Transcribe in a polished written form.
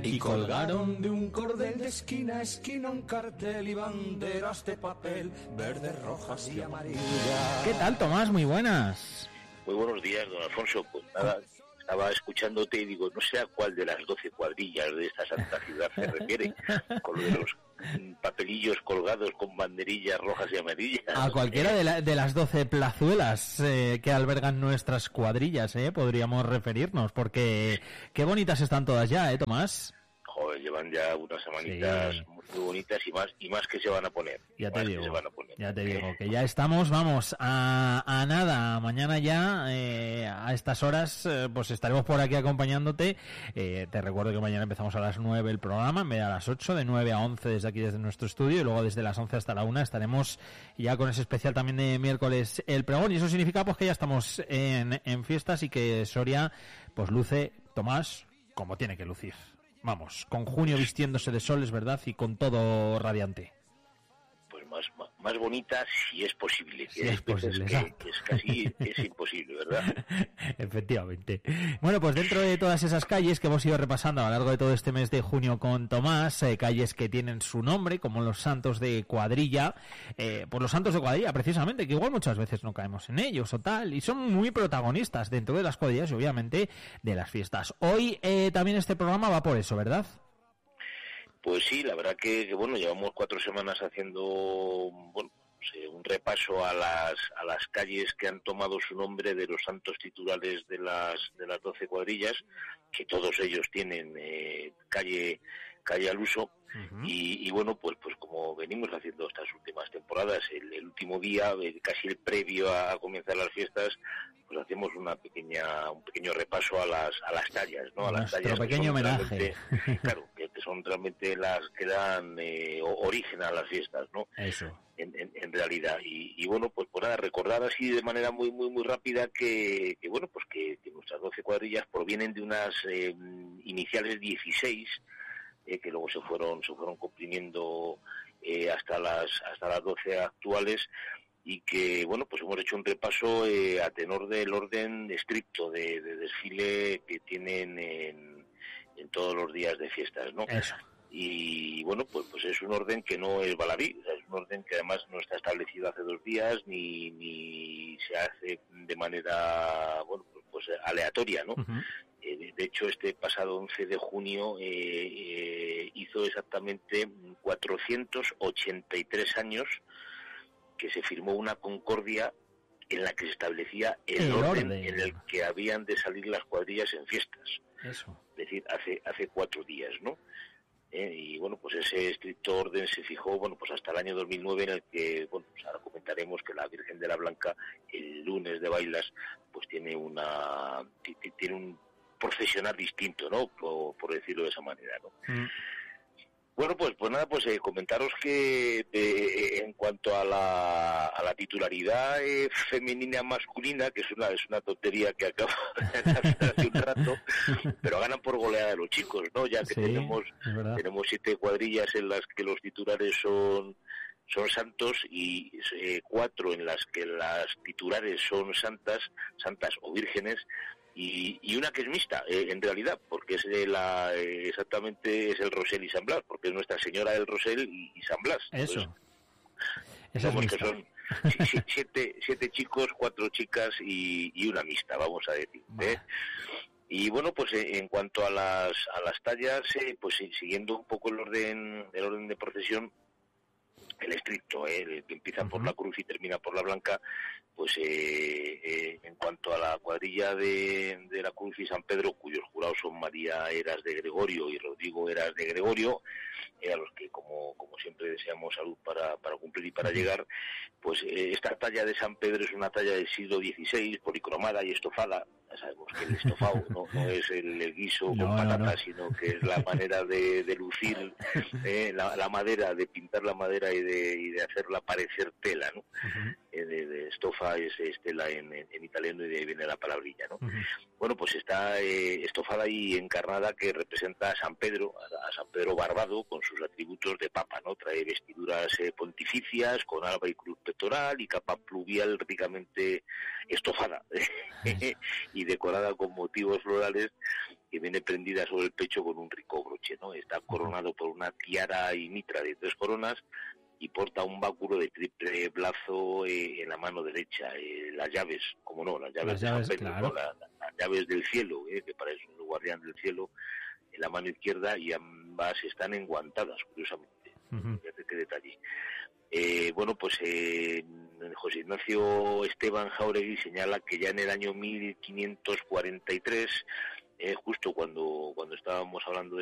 y colgaron de un cordel de esquina a esquina un cartel y banderas de papel, verdes, rojas y amarillas. ¿Qué tal, Tomás? Muy buenas. Muy buenos días, don Alfonso. Pues nada, estaba escuchándote y digo, no sé a cuál de las 12 cuadrillas de esta santa ciudad se refiere, con lo de los papelillos colgados con banderillas rojas y amarillas. A cualquiera de las 12 plazuelas que albergan nuestras cuadrillas, podríamos referirnos, porque qué bonitas están todas ya, Tomás. Joder, llevan ya unas semanitas muy bonitas y más que se van a poner. Ya te digo, que ya estamos, vamos, a nada. Mañana ya, a estas horas, pues estaremos por aquí acompañándote. Te recuerdo que mañana empezamos a las 9 el programa, en vez de a las 8, de 9 a 11 desde aquí, desde nuestro estudio, y luego desde las 11 hasta la 1 estaremos ya con ese especial también de miércoles el pregón, y eso significa pues que ya estamos en fiestas y que Soria pues luce, Tomás, como tiene que lucir. Vamos, con junio vistiéndose de sol, es verdad, y con todo radiante. Pues más bonita si es posible. Si es posible, que es casi es imposible, ¿verdad? Efectivamente. Bueno, pues dentro de todas esas calles que hemos ido repasando a lo largo de todo este mes de junio con Tomás, calles que tienen su nombre, como los santos de cuadrilla, pues los santos de cuadrilla, precisamente, que igual muchas veces no caemos en ellos o tal, y son muy protagonistas dentro de las cuadrillas y obviamente de las fiestas. Hoy también este programa va por eso, ¿verdad? Pues sí, la verdad que bueno, llevamos 4 semanas haciendo un repaso a las calles que han tomado su nombre de los santos titulares de las 12 cuadrillas, que todos ellos tienen calle al uso. Uh-huh. Y bueno, pues como venimos haciendo estas últimas temporadas, el último día, casi el previo a comenzar las fiestas, pues hacemos un pequeño repaso a las tallas, ¿no? A las tallas, pequeño homenaje. Claro, que son realmente las que dan origen a las fiestas, ¿no? Eso. En realidad. Y bueno, pues por nada, recordar así de manera muy rápida que bueno, pues que nuestras 12 cuadrillas provienen de unas iniciales 16, que luego se fueron comprimiendo hasta las 12 actuales, y que bueno, pues hemos hecho un repaso a tenor del orden estricto de desfile que tienen en todos los días de fiestas, ¿no? Eso. Y bueno, pues es un orden que no es baladí, es un orden que además no está establecido hace 2 días ni se hace de manera pues aleatoria, ¿no? Uh-huh. De hecho, este pasado 11 de junio hizo exactamente 483 años que se firmó una concordia en la que se establecía el orden en el que habían de salir las cuadrillas en fiestas. Eso. Es decir, hace 4 días, ¿no? Y bueno, pues ese estricto orden se fijó, pues hasta el año 2009, en el que, pues ahora comentaremos que la Virgen de la Blanca, el lunes de Bailas, pues tiene un profesional distinto, ¿no? Por decirlo de esa manera, ¿no? Mm. Bueno, pues nada, comentaros que en cuanto a la titularidad femenina masculina, que es una tontería que acabo de hacer hace un rato, pero ganan por goleada los chicos, ¿no? Ya que sí, tenemos 7 cuadrillas en las que los titulares son santos y 4 en las que las titulares son santas o vírgenes, y una que es mixta, en realidad, porque es exactamente es el Rosel y San Blas, porque es Nuestra Señora del Rosel y San Blas. Eso. Digamos que son 7 chicos, 4 chicas y una mixta, vamos a decir. Y bueno, pues en cuanto a las tallas, pues siguiendo un poco el orden de procesión, el estricto, el que empieza por la cruz y termina por la blanca, pues en cuanto a la cuadrilla de la Cruz y San Pedro, cuyos jurados son María Heras de Gregorio y Rodrigo Heras de Gregorio, a los que como siempre deseamos salud para cumplir y para llegar, pues esta talla de San Pedro es una talla del siglo XVI, policromada y estofada. Ya sabemos que el estofado no es el guiso con patatas, sino que es la manera de lucir la madera, de pintar la madera y de hacerla parecer tela, ¿no? Uh-huh. de estofa es estela en italiano, y de ahí viene la palabrilla, ¿no? Uh-huh. Bueno, pues está estofada y encarnada, que representa a San Pedro barbado, con sus atributos de papa, ¿no? Trae vestiduras pontificias con alba y cruz pectoral y capa pluvial ricamente estofada y decorada con motivos florales, que viene prendida sobre el pecho con un rico broche, ¿no? Está coronado por una tiara y mitra de 3 coronas, y porta un báculo de triple brazo en la mano derecha. Las llaves, como no, las llaves de San Pedro, claro. ¿no? Las llaves del cielo, que para eso es el guardián del cielo, en la mano izquierda, y ambas están enguantadas, curiosamente. Uh-huh. Fíjate qué detalle. Bueno, pues José Ignacio Esteban Jáuregui señala que ya en el año 1543, justo cuando estábamos hablando de